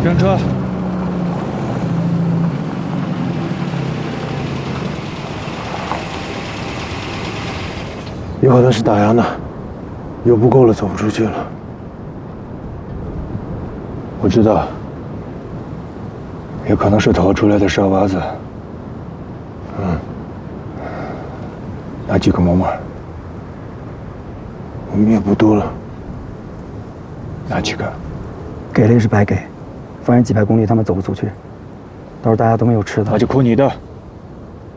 上车。 有可能是打烊的，油不够了，走不出去了。我知道，也可能是逃出来的沙娃子。拿几个饽饽，我们也不多了，拿几个。 给了也是白给，放人几百公里他们走不出去，到时候大家都没有吃的。 那就扣你的。